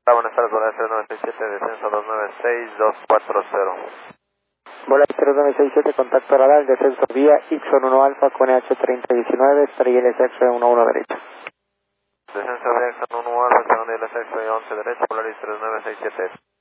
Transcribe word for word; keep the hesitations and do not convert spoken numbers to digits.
Hola, buenas tardes, Volaris cero nueve seis siete, descenso dos nueve seis dos cuatro cero. Volaris cero nueve seis siete, contacto radar, descenso vía Ixon uno Alfa con E H treinta diecinueve, estrella L S X uno uno derecha. Descenso vía Ixon uno Alfa, segundo L S X once derecha, Volaris cero nueve seis siete.